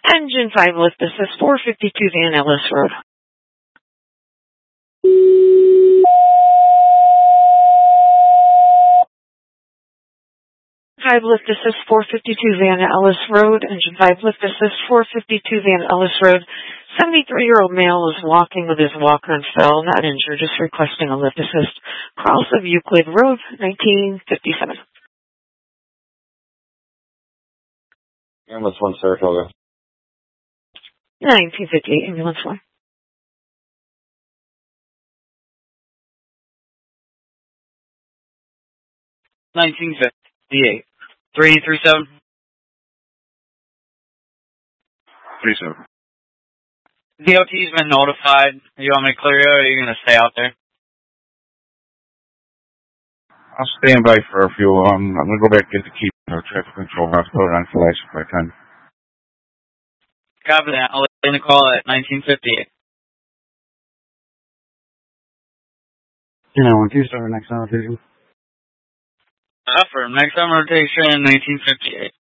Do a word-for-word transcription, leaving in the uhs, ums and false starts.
Engine five, lift. This is four fifty-two Van Ellis Road. five, lift. This is four fifty-two Van Ellis Road. Engine five, lift. This is four fifty-two Van Ellis Road. seventy-three-year-old male is walking with his walker and fell, not injured, just requesting a lift assist. Cross of Euclid Road, nineteen fifty-seven. Ambulance one, Saratoga. nineteen fifty-eight, ambulance one. nineteen fifty-eight. three three seven. three seven. D O T's been notified. You want me to clear you, or are you going to stay out there? I'll stand by for a few. Um, I'm going to go back and get the key for traffic control. I'll put it on flash if I can. Copy that. I'll let you call at nineteen fifty-eight. You know, when Tuesday, next notation. Offer, next time rotation, nineteen fifty-eight.